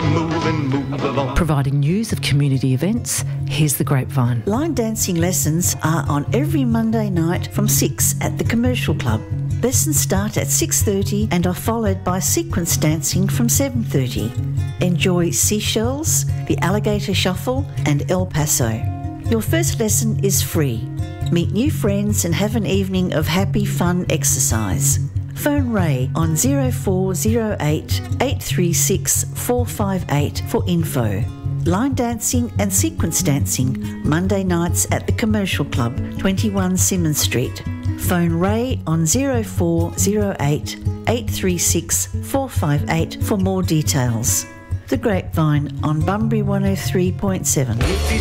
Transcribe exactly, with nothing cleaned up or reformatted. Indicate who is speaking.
Speaker 1: move and move along.
Speaker 2: Providing news of community events, here's The Grapevine.
Speaker 3: Line dancing lessons are on every Monday night from six at the Commercial Club. Lessons start at six thirty and are followed by sequence dancing from seven thirty. Enjoy Seashells, the Alligator Shuffle and El Paso. Your first lesson is free. Meet new friends and have an evening of happy, fun exercise. Phone Ray on zero four zero eight, eight three six, four five eight for info. Line dancing and sequence dancing, Monday nights at the Commercial Club, twenty-one Simmons Street. Phone Ray on zero four zero eight, eight three six, four five eight for more details. The Grapevine on Bunbury one oh three point seven.
Speaker 1: If he